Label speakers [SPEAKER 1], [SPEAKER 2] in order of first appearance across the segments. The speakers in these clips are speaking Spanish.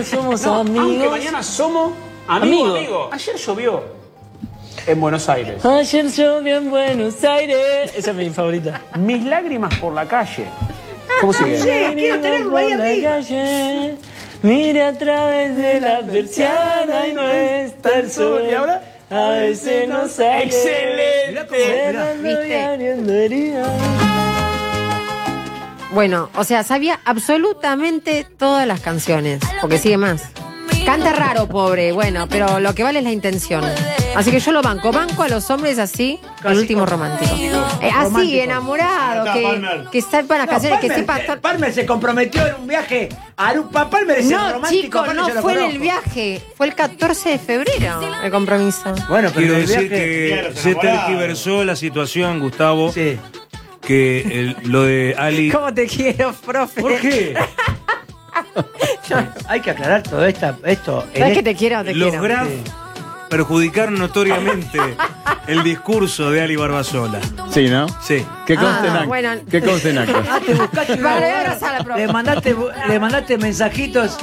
[SPEAKER 1] somos
[SPEAKER 2] Aunque
[SPEAKER 1] amigos.
[SPEAKER 2] mañana somos amigos. Ayer llovió en Buenos Aires.
[SPEAKER 1] Ayer llovió en Buenos Aires. Esa es mi favorita.
[SPEAKER 2] Mis lágrimas por la calle. ¿Cómo sigue?
[SPEAKER 3] Sí, quiero tenerlo ahí
[SPEAKER 1] Por la
[SPEAKER 3] arriba.
[SPEAKER 1] calle, mire a través de la persiana y no está el sol.
[SPEAKER 2] ¿Y ahora?
[SPEAKER 1] A veces no sale.
[SPEAKER 2] ¡Excelente!
[SPEAKER 1] Cerrando y abriendo heridas.
[SPEAKER 4] Bueno, o sea, sabía absolutamente todas las canciones, porque sigue más. Canta raro, pobre, bueno, pero lo que vale es la intención. Así que yo lo banco a los hombres así, el último romántico. Así, enamorado, que sepan las canciones, que sepa...
[SPEAKER 3] Palmer se comprometió en un viaje a Arupa. Palmer es el
[SPEAKER 4] No,
[SPEAKER 3] romántico.
[SPEAKER 4] chicos,
[SPEAKER 3] Palmer
[SPEAKER 4] no
[SPEAKER 3] yo lo
[SPEAKER 4] fue en
[SPEAKER 3] conozco.
[SPEAKER 4] el viaje, fue el 14 de febrero el compromiso.
[SPEAKER 3] Bueno, pero
[SPEAKER 5] Quiero
[SPEAKER 3] el
[SPEAKER 5] decir
[SPEAKER 3] viaje...
[SPEAKER 5] que se tergiversó la situación, Gustavo,
[SPEAKER 3] Sí.
[SPEAKER 5] que lo de Ali...
[SPEAKER 4] ¿Cómo te quiero, profe?
[SPEAKER 5] ¿Por qué?
[SPEAKER 3] Hay que aclarar todo esto.
[SPEAKER 4] ¿Sabes que te quiero? Te
[SPEAKER 5] Los
[SPEAKER 4] quiero.
[SPEAKER 5] Graf perjudicaron notoriamente el discurso de Ali Barbasola.
[SPEAKER 6] Sí, ¿no?
[SPEAKER 5] Sí.
[SPEAKER 6] ¿Qué conste en acta?
[SPEAKER 4] bueno.
[SPEAKER 6] ¿Qué conste en acta?
[SPEAKER 3] Ah, te buscaste una
[SPEAKER 4] Vale,
[SPEAKER 3] abogada.
[SPEAKER 4] abrazá a la profe.
[SPEAKER 3] Le mandaste mensajitos.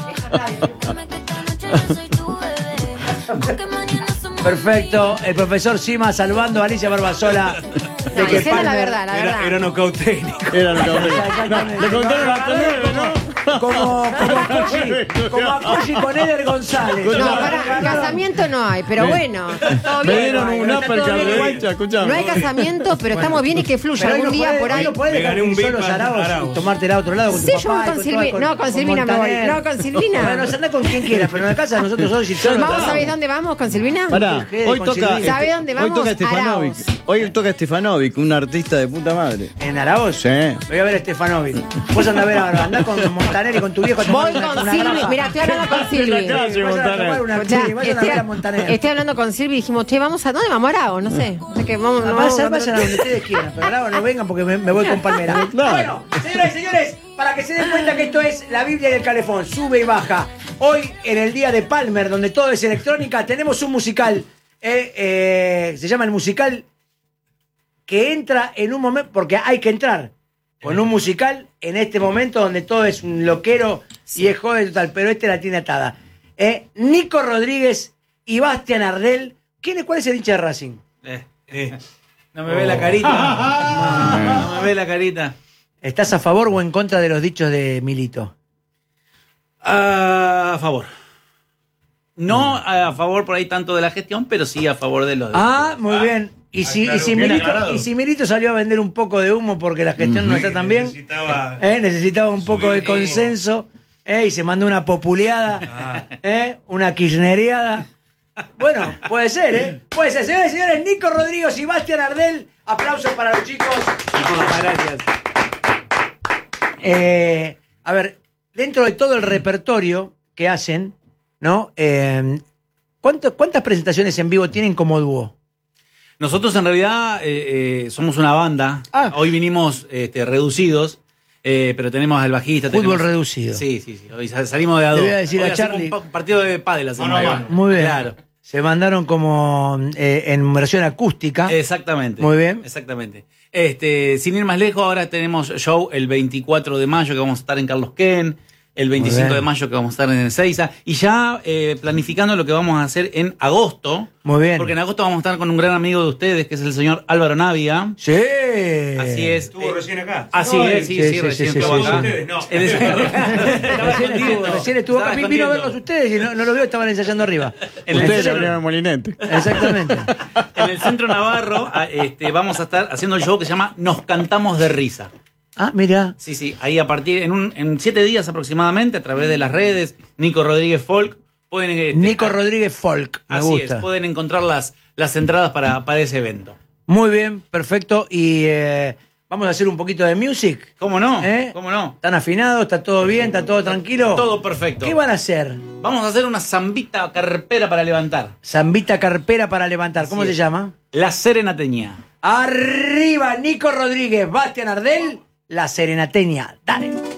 [SPEAKER 3] Perfecto. El profesor Sima salvando a Alicia Barbasola.
[SPEAKER 4] No, diciendo la verdad, la verdad.
[SPEAKER 5] Era nocaut técnico.
[SPEAKER 6] Era lo que no,
[SPEAKER 3] Exactamente.
[SPEAKER 6] le contaron hasta 9, ¿no?
[SPEAKER 3] Como a Koji con Eder González.
[SPEAKER 4] No, para casamiento no hay, pero bueno. todo
[SPEAKER 6] Me
[SPEAKER 4] bien.
[SPEAKER 6] dieron un
[SPEAKER 3] Está
[SPEAKER 6] uppercut
[SPEAKER 3] todo
[SPEAKER 6] de
[SPEAKER 3] bien.
[SPEAKER 6] guancha, escuchame.
[SPEAKER 4] No hay casamiento, pero estamos bien y que fluya
[SPEAKER 3] Pero
[SPEAKER 4] algún día por ahí.
[SPEAKER 3] No puedes
[SPEAKER 5] Me
[SPEAKER 3] dejar
[SPEAKER 5] gané un
[SPEAKER 3] solo
[SPEAKER 5] VIP
[SPEAKER 3] Arauz
[SPEAKER 5] Arauz.
[SPEAKER 3] y tomártela a otro lado con
[SPEAKER 4] Sí,
[SPEAKER 3] tu
[SPEAKER 4] yo
[SPEAKER 3] papá.
[SPEAKER 4] voy con
[SPEAKER 3] y
[SPEAKER 4] Silvina.
[SPEAKER 3] todas
[SPEAKER 4] No, con Silvina me voy.
[SPEAKER 3] Montaner.
[SPEAKER 4] No, con Silvina.
[SPEAKER 3] Bueno, anda con quien quieras, pero en la casa nosotros somos y solo.
[SPEAKER 4] Vamos a ver dónde vamos con Silvina.
[SPEAKER 6] Pará,
[SPEAKER 3] Dejé
[SPEAKER 6] hoy
[SPEAKER 3] con
[SPEAKER 6] toca.
[SPEAKER 3] Silvina.
[SPEAKER 4] ¿Sabe dónde vamos?
[SPEAKER 6] Hoy toca Stefanovic.
[SPEAKER 4] Arauz.
[SPEAKER 6] Hoy toca Stefanovic, un artista de puta madre.
[SPEAKER 3] ¿En Arauz?
[SPEAKER 6] Sí.
[SPEAKER 3] Voy a ver a Stefanovic. Vos andás a ver ahora, andás con Montaner y con tu viejo a tomar
[SPEAKER 4] Voy
[SPEAKER 3] una
[SPEAKER 4] con Silvi.
[SPEAKER 3] grapa.
[SPEAKER 4] Mira, estoy hablando con Silvi.
[SPEAKER 3] Vayan a tomar una
[SPEAKER 4] Escuchá,
[SPEAKER 3] vayan a ver a Montaner.
[SPEAKER 4] estoy hablando con Silvi y dijimos, che, vamos a ¿dónde vamos? Arauz, no sé. O sea que vamos, no,
[SPEAKER 3] Vayan a donde ustedes quieran, pero ahora no vengan porque me voy con Palmera.
[SPEAKER 6] Claro.
[SPEAKER 3] Bueno, señoras y señores, para que se den cuenta que esto es la Biblia del Calefón, sube y baja. Hoy, en el día de Palmer, donde todo es electrónica, tenemos un musical. Se llama el musical que entra en un momento, porque hay que entrar con un musical en este momento donde todo es un loquero y es joven total, pero este la tiene atada. Nico Rodríguez y Bastián Ardel. ¿Cuál es el hincha de Racing?
[SPEAKER 7] No me ve la carita. No me ve la carita.
[SPEAKER 3] ¿Estás a favor o en contra de los dichos de Milito?
[SPEAKER 7] A favor. No a favor por ahí tanto de la gestión, pero sí a favor de los demás.
[SPEAKER 3] Ah, muy bien. Y si Milito salió a vender un poco de humo porque la gestión no está tan bien, necesitaba un poco de consenso, y se mandó una populeada, una kirchnereada. Bueno, puede ser, ¿eh? Puede ser. Señores y señores, Nico Rodríguez y Bastián Ardel. Aplausos para los chicos.
[SPEAKER 7] Muchas gracias.
[SPEAKER 3] A ver, dentro de todo el repertorio que hacen, ¿no? ¿Cuántas presentaciones en vivo tienen como dúo?
[SPEAKER 7] Nosotros en realidad somos una banda. Hoy vinimos reducidos, pero tenemos al bajista.
[SPEAKER 3] Fútbol reducido.
[SPEAKER 7] Sí. Hoy salimos de a
[SPEAKER 3] Le
[SPEAKER 7] dos.
[SPEAKER 3] voy a decir
[SPEAKER 7] Hoy
[SPEAKER 3] a
[SPEAKER 7] hacemos
[SPEAKER 3] Charlie.
[SPEAKER 7] un partido de pádel.
[SPEAKER 3] Muy bien.
[SPEAKER 7] Claro.
[SPEAKER 3] Se mandaron como en versión acústica.
[SPEAKER 7] Exactamente.
[SPEAKER 3] Muy bien.
[SPEAKER 7] Exactamente. Sin ir más lejos, ahora tenemos show el 24 de mayo que vamos a estar en Carlos Ken, el 25 de mayo que vamos a estar en Ezeiza, y ya planificando lo que vamos a hacer en agosto.
[SPEAKER 3] Muy bien.
[SPEAKER 7] Porque en agosto vamos a estar con un gran amigo de ustedes, que es el señor Álvaro Navia.
[SPEAKER 3] Sí.
[SPEAKER 7] Así es.
[SPEAKER 5] Estuvo recién acá.
[SPEAKER 7] Así es, sí, recién estuvo acá.
[SPEAKER 5] Ustedes, no.
[SPEAKER 3] Recién estuvo acá. Vino a verlos ustedes y no los vio, estaban ensayando arriba.
[SPEAKER 6] Ustedes le abrieron el molinete.
[SPEAKER 3] Exactamente.
[SPEAKER 7] En el Centro Navarro vamos a estar haciendo el show que se llama Nos Cantamos de Risa.
[SPEAKER 3] Ah, mira.
[SPEAKER 7] Sí, ahí a partir, en 7 días aproximadamente, a través de las redes, Nico Rodríguez Folk, pueden...
[SPEAKER 3] Nico Rodríguez Folk, me
[SPEAKER 7] así
[SPEAKER 3] gusta.
[SPEAKER 7] es, pueden encontrar las entradas para ese evento.
[SPEAKER 3] Muy bien, perfecto. Y vamos a hacer un poquito de music.
[SPEAKER 7] ¿Cómo no? ¿Cómo no?
[SPEAKER 3] ¿Están afinados? ¿Está todo bien? ¿Está todo tranquilo?
[SPEAKER 7] Todo perfecto.
[SPEAKER 3] ¿Qué van a hacer?
[SPEAKER 7] Vamos a hacer una zambita carpera para levantar.
[SPEAKER 3] Zambita carpera para levantar. ¿Cómo se llama?
[SPEAKER 7] La Serenateña.
[SPEAKER 3] Arriba, Nico Rodríguez, Bastián Ardel, La Serenateña. Dale.